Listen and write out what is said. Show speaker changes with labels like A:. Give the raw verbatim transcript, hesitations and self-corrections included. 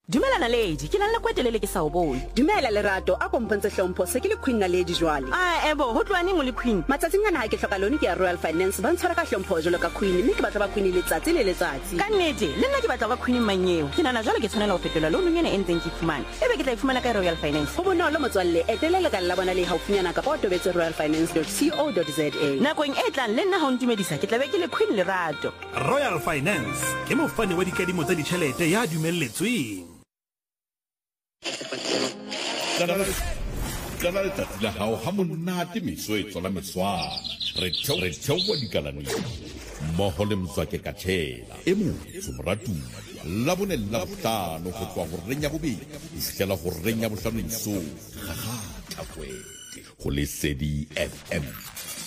A: Dumela Naledi, ke na le kwetelele ke sa o bone.
B: Dumela Lerato, a kompontse hlompho se ke le Queen Naledi jwale.
A: Ah ebo, ho tlwane mo le Queen.
B: Matsatsing ana ha ke hloka lone ke ya Royal Finance ba ntshwara ka hlompho jwalo ka Queen, mme ke batla ba Queen le tsatsi le letsatsi.
A: Ka nnete, le nna ke batla ba Queen manyeo. Ke nana jwale ke tshwanela ho fetola loan nyene e ntseng ke fumana. Ebe ke tla ifumana ka Royal Finance.
B: Ho bonolo motswalle, etelela ka la bona le haufinyana ka ba tobetse royal finance dot co dot za.
A: Nakong e tlang le nna ha o ntumedisa ke tla be ke le Queen Lerato.
C: Royal Finance ke mofani wa dikadimo tsa ditjhelete ya dumelletsweng.
D: Kana le tatsi la hao ha monate mesoetso la meswana re theowa dikalane mmoho le Mzwake Kathela e motho moratong la bone la bohlano go tswa go renya bobedi ho fihlela go renya bohlano isong ga ga thakwe go Lesedi F M.